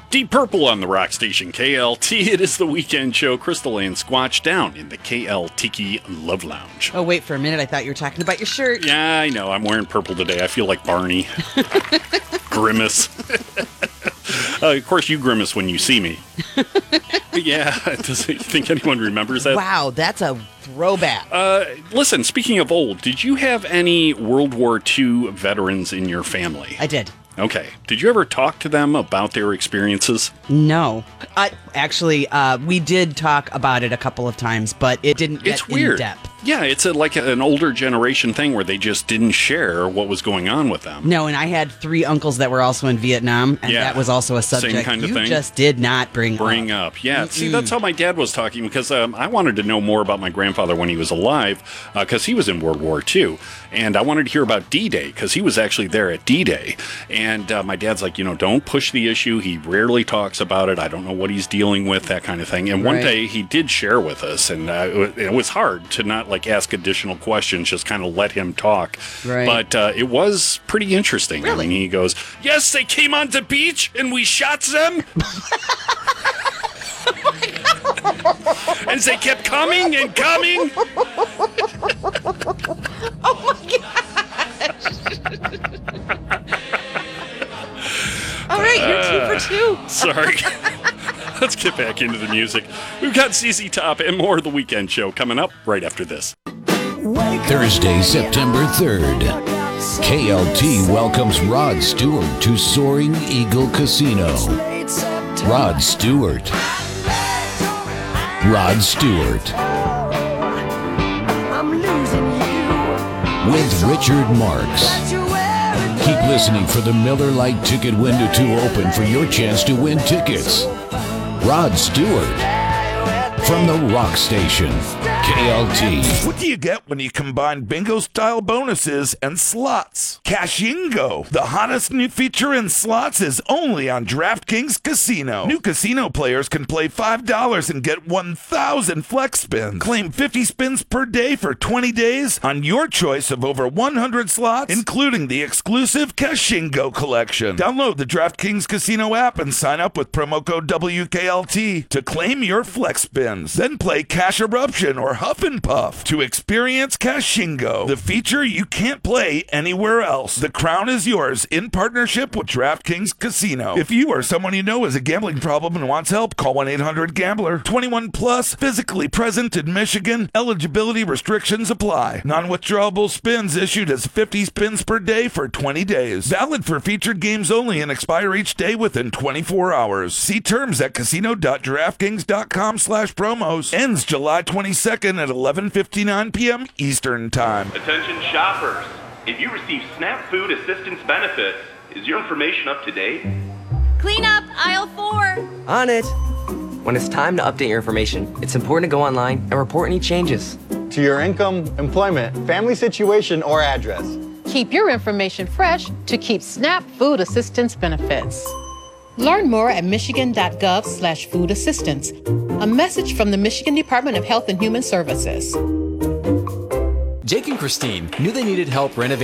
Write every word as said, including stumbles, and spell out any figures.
Deep Purple on the rock station K L T. It is the weekend show. Crystal and Squatch down in the K L Tiki Love Lounge. Oh, wait for a minute. I thought you were talking about your shirt. Yeah, I know. I'm wearing purple today. I feel like Barney. Grimace. uh, of course, you grimace when you see me. Yeah. Does you think anyone remembers that? Wow, that's a throwback. Uh, listen, speaking of old, did you have any World War Two veterans in your family? I did. Okay. Did you ever talk to them about their experiences? No. I, actually, uh, we did talk about it a couple of times, but it didn't get It's weird. in depth. Yeah, it's a, like an older generation thing where they just didn't share what was going on with them. No, and I had three uncles that were also in Vietnam, and Yeah. that was also a subject Same kind of you thing. just did not bring, Bring up. up. Yeah, see, that's how my dad was talking, because um, I wanted to know more about my grandfather when he was alive, because uh, he was in World War Two, and I wanted to hear about D-Day, because he was actually there at D-Day, and uh, my dad's like, you know, don't push the issue. He rarely talks about it. I don't know what he's dealing with, that kind of thing. And one Right. day he did share with us, and uh, it, it was hard to not like ask additional questions, just kind of let him talk. Right. But uh, it was pretty interesting. Really? I mean, he goes, yes, they came on the beach and we shot them. And they kept coming and coming. Oh, my gosh. All right, you're two for two. Sorry. Let's get back into the music. We've got Z Z Top and more of the weekend show coming up right after this. Thursday, September third. K L T welcomes Rod Stewart to Soaring Eagle Casino. Rod Stewart. Rod Stewart. With Richard Marks. Keep listening for the Miller Lite ticket window to open for your chance to win tickets. Rod Stewart. From the Rock Station, K L T. What do you get when you combine bingo-style bonuses and slots? Cashingo, the hottest new feature in slots, is only on DraftKings Casino. New casino players can play five dollars and get one thousand flex spins. Claim fifty spins per day for twenty days on your choice of over one hundred slots, including the exclusive Cashingo collection. Download the DraftKings Casino app and sign up with promo code W K L T to claim your flex spins. Then play Cash Eruption or Huff and Puff to experience Cashingo, the feature you can't play anywhere else. The crown is yours in partnership with DraftKings Casino. If you or someone you know has a gambling problem and wants help, call one eight hundred gambler. twenty-one plus, physically present in Michigan. Eligibility restrictions apply. Non-withdrawable spins issued as fifty spins per day for twenty days. Valid for featured games only and expire each day within twenty-four hours. See terms at casino.draftkings.com slash promos. Ends July twenty-second at eleven fifty-nine p.m. Eastern Time. Attention shoppers. If you receive SNAP Food Assistance benefits, is your information up to date? Clean up aisle four. On it. When it's time to update your information, it's important to go online and report any changes. To your income, employment, family situation, or address. Keep your information fresh to keep SNAP Food Assistance benefits. Learn more at michigan.gov slash food assistance. A message from the Michigan Department of Health and Human Services. Jake and Christine knew they needed help renovating